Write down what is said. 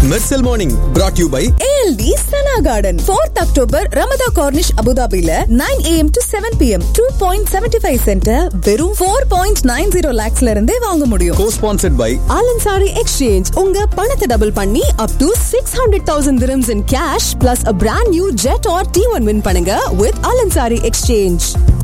Mersal Morning brought to you by ALD Sana Garden 4th October Ramada Cornish Abu Dhabi 9 AM to 7 PM 2.75 cent வெறும் 4.90 lakhsல இருந்தே வாங்க முடியும். co-sponsored by Alansari Exchange உங்க பணத்தை double பண்ணி up to 600,000 dirhams in cash plus a brand new jet or T1 win பண்ணுங்க with Alansari Exchange.